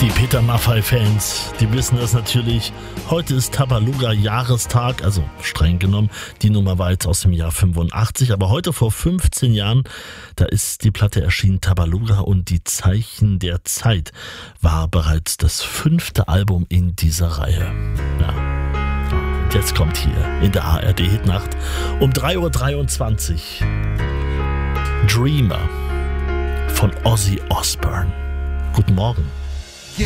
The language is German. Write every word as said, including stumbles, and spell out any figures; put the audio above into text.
Die Peter Maffay-Fans, die wissen das natürlich. Heute ist Tabaluga-Jahrestag, also streng genommen, die Nummer war jetzt aus dem Jahr fünfundachtzig, aber heute vor fünfzehn Jahren, da ist die Platte erschienen, Tabaluga und die Zeichen der Zeit, war bereits das fünfte Album in dieser Reihe. Ja. Und jetzt kommt hier in der A R D-Hitnacht um drei Uhr dreiundzwanzig Dreamer von Ozzy Osbourne. Guten Morgen.